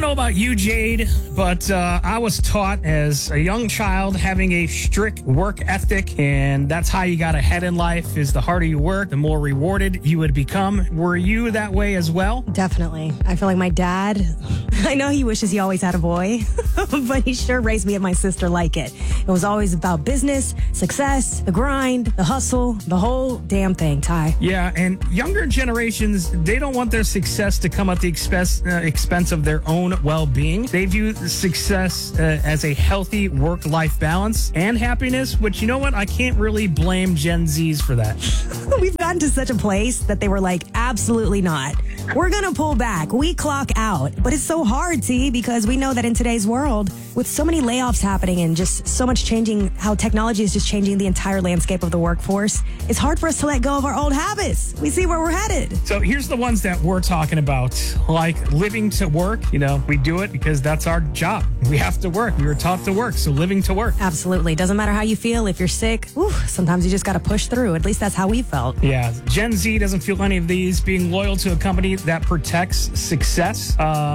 don't know about you, Jade, but I was taught as a young child having a strict work ethic, and that's how you got ahead in life. Is the harder you work, the more rewarded you would become. Were you that way as well? Definitely. I feel like my dad, I know he wishes he always had a boy, but he sure raised me and my sister like it. It was always about business, success, the grind, the hustle, the whole damn thing, Ty. Yeah, and younger generations, they don't want their success to come at the expense of their own well-being. They view success as a healthy work-life balance and happiness, which, you know what? I can't really blame Gen Zs for that. We've gotten to such a place that they were like, absolutely not. We're going to pull back. We clock out. But it's so hard, T, because we know that in today's world, with so many layoffs happening and just so much changing, how technology is just changing the entire landscape of the workforce, it's hard for us to let go of our old habits. We see where we're headed. So here's the ones that we're talking about, like living to work. You know, we do it because that's our job. We have to work. We were taught to work, so living to work. Absolutely. Doesn't matter how you feel. If you're sick, sometimes you just got to push through. At least that's how we felt. Yeah. Gen Z doesn't feel any of these. Being loyal to a company that protects success.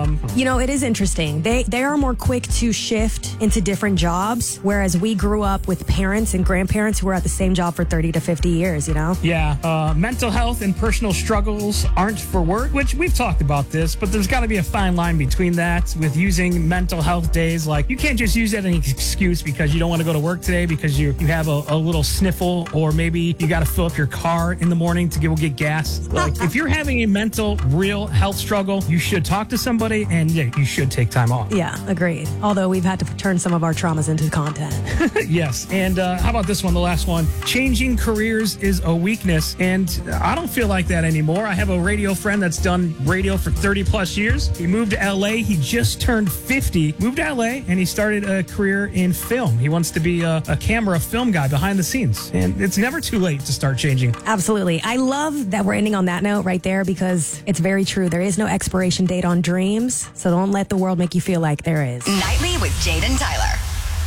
It is interesting. They are more quick to shift into different jobs, whereas we grew up with parents and grandparents who were at the same job for 30 to 50 years, Yeah. Mental health and personal struggles aren't for work, which we've talked about this, but there's got to be a fine line between that with using mental health days. Like, you can't just use that as an excuse because you don't want to go to work today because you have a little sniffle, or maybe you got to fill up your car in the morning to go get gas. Like, if you're having a mental, real health struggle, you should talk to somebody, and you should take time off. Yeah, agreed. Although we've had to turn some of our traumas into content. Yes. And how about this one, the last one? Changing careers is a weakness, and I don't feel like that anymore. I have a radio friend that's done radio for 30 plus years. He moved to LA. He just turned 50, moved to LA, and he started a career in film. He wants to be a camera film guy behind the scenes, and it's never too late to start changing. Absolutely. I love that we're ending on that note right there, because it's very true. There is no expiration date on dreams, so don't let the world make you feel like there is. Nightly with Jade and Tyler.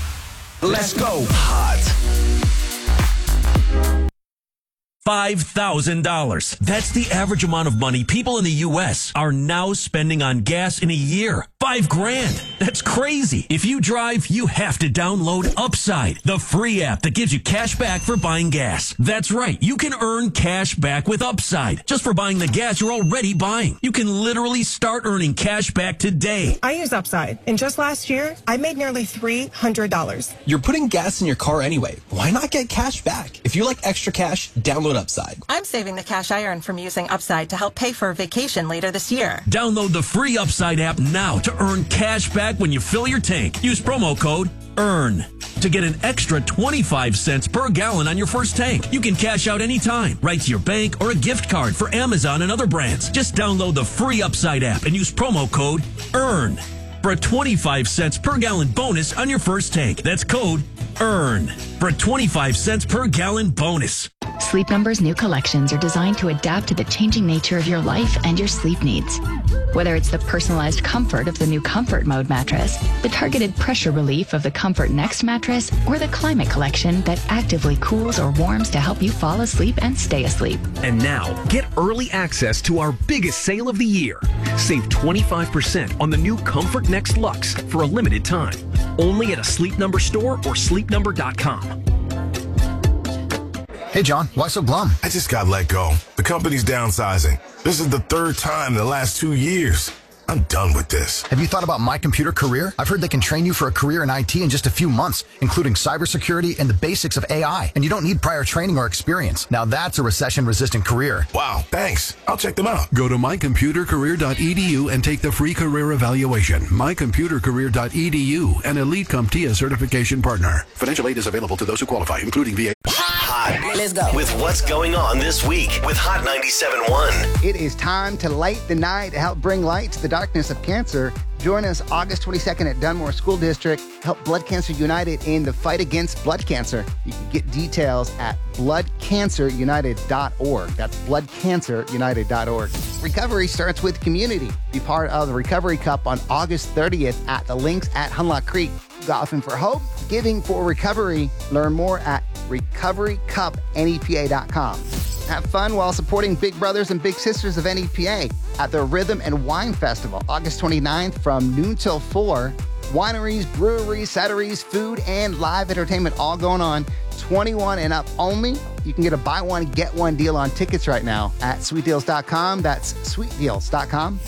Let's go. Hot. $5,000. That's the average amount of money people in the U.S. are now spending on gas in a year. $5,000. That's crazy. If you drive, you have to download Upside, the free app that gives you cash back for buying gas. That's right. You can earn cash back with Upside just for buying the gas you're already buying. You can literally start earning cash back today. I use Upside, and just last year, I made nearly $300. You're putting gas in your car anyway. Why not get cash back? If you like extra cash, download Upside. I'm saving the cash I earn from using Upside to help pay for a vacation later this year. Download the free Upside app now to earn cash back when you fill your tank. Use promo code EARN to get an extra 25 cents per gallon on your first tank. You can cash out anytime, right to your bank or a gift card for Amazon and other brands. Just download the free Upside app and use promo code EARN for a 25 cents per gallon bonus on your first tank. That's code EARN for a 25 cents per gallon bonus. Sleep Number's new collections are designed to adapt to the changing nature of your life and your sleep needs. Whether it's the personalized comfort of the new Comfort Mode mattress, the targeted pressure relief of the Comfort Next mattress, or the Climate Collection that actively cools or warms to help you fall asleep and stay asleep. And now, get early access to our biggest sale of the year. Save 25% on the new Comfort Next Luxe for a limited time. Only at a Sleep Number store or sleepnumber.com. Hey, John, why so glum? I just got let go. The company's downsizing. This is the third time in the last 2 years. I'm done with this. Have you thought about My Computer Career? I've heard they can train you for a career in IT in just a few months, including cybersecurity and the basics of AI. And you don't need prior training or experience. Now that's a recession-resistant career. Wow, thanks. I'll check them out. Go to mycomputercareer.edu and take the free career evaluation. mycomputercareer.edu, an Elite CompTIA certification partner. Financial aid is available to those who qualify, including VA. Hot. Let's go. With what's going on this week with Hot 97.1. It is time to light the night, help bring light to the darkness of cancer. Join us August 22nd at Dunmore School District. Help Blood Cancer United in the fight against blood cancer. You can get details at bloodcancerunited.org. That's bloodcancerunited.org. Recovery starts with community. Be part of the Recovery Cup on August 30th at the links at Hunlock Creek. Golfing for Hope, Giving for Recovery. Learn more at recoverycupnepa.com. Have fun while supporting Big Brothers and Big Sisters of NEPA at the Rhythm and Wine Festival, August 29th from noon till 4. Wineries, breweries, cideries, food, and live entertainment all going on. 21 and up only. You can get a buy one, get one deal on tickets right now at sweetdeals.com. That's sweetdeals.com.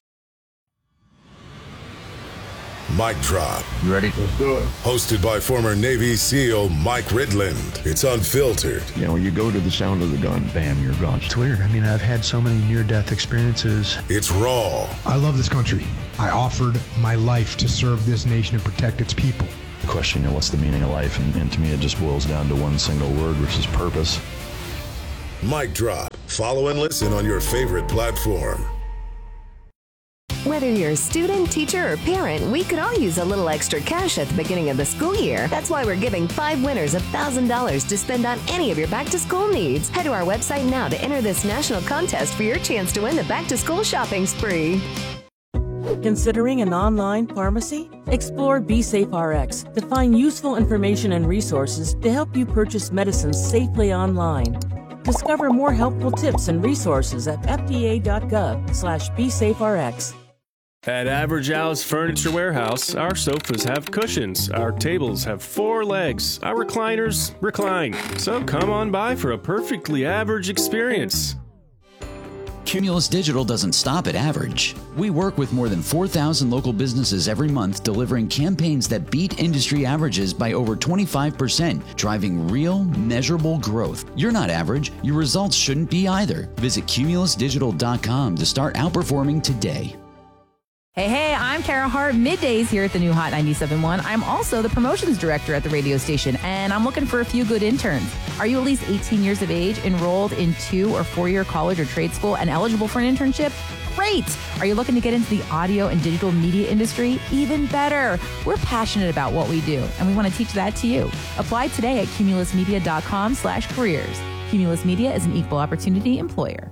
Mic Drop. You ready? Let's do it. Hosted by former Navy SEAL Mike Ridland. It's unfiltered. You know, you go to the sound of the gun, bam, you're gone. It's weird. I mean, I've had so many near-death experiences. It's raw. I love this country. I offered my life to serve this nation and protect its people. The question, you know, what's the meaning of life? And to me, it just boils down to one single word, which is purpose. Mic Drop. Follow and listen on your favorite platform. Whether you're a student, teacher, or parent, we could all use a little extra cash at the beginning of the school year. That's why we're giving 5 winners $1,000 to spend on any of your back-to-school needs. Head to our website now to enter this national contest for your chance to win the back-to-school shopping spree. Considering an online pharmacy? Explore BeSafeRx to find useful information and resources to help you purchase medicines safely online. Discover more helpful tips and resources at fda.gov/BeSafeRx. At Average Al's Furniture Warehouse, our sofas have cushions, our tables have 4 legs, our recliners recline. So come on by for a perfectly average experience. Cumulus Digital doesn't stop at average. We work with more than 4,000 local businesses every month, delivering campaigns that beat industry averages by over 25%, driving real, measurable growth. You're not average. Your results shouldn't be either. Visit cumulusdigital.com to start outperforming today. Hey, I'm Kara Hart, middays here at the new Hot 97.1. I'm also the promotions director at the radio station, and I'm looking for a few good interns. Are you at least 18 years of age, enrolled in 2 or 4-year college or trade school, and eligible for an internship? Great! Are you looking to get into the audio and digital media industry? Even better! We're passionate about what we do, and we want to teach that to you. Apply today at cumulusmedia.com/careers. Cumulus Media is an equal opportunity employer.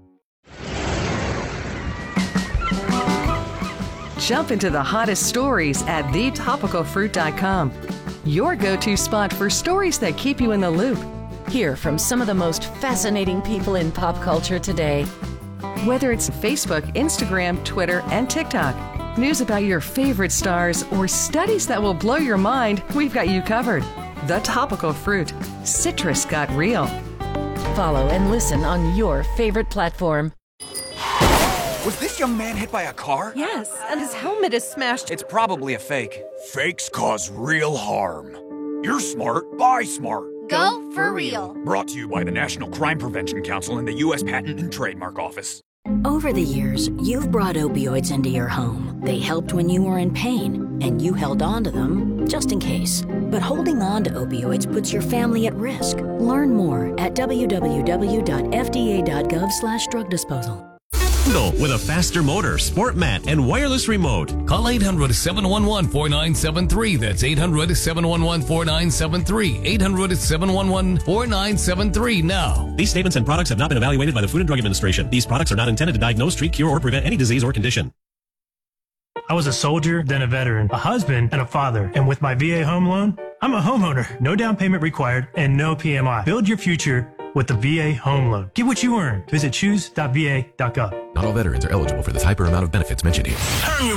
Jump into the hottest stories at thetopicalfruit.com. Your go-to spot for stories that keep you in the loop. Hear from some of the most fascinating people in pop culture today. Whether it's Facebook, Instagram, Twitter, and TikTok, news about your favorite stars, or studies that will blow your mind, we've got you covered. The Topical Fruit. Citrus got real. Follow and listen on your favorite platform. Was this young man hit by a car? Yes, and his helmet is smashed. It's probably a fake. Fakes cause real harm. You're smart, buy smart. Go for real. Brought to you by the National Crime Prevention Council and the U.S. Patent and Trademark Office. Over the years, you've brought opioids into your home. They helped when you were in pain, and you held on to them just in case. But holding on to opioids puts your family at risk. Learn more at www.fda.gov/drug disposal. With a faster motor, sport mat, and wireless remote. Call 800-711-4973. That's 800-711-4973. 800-711-4973 now. These statements and products have not been evaluated by the Food and Drug Administration. These products are not intended to diagnose, treat, cure, or prevent any disease or condition. I was a soldier, then a veteran, a husband, and a father. And with my VA home loan, I'm a homeowner. No down payment required and no PMI. Build your future with the VA home loan. Get what you earn. Visit choose.va.gov. Not all veterans are eligible for the type or amount of benefits mentioned here.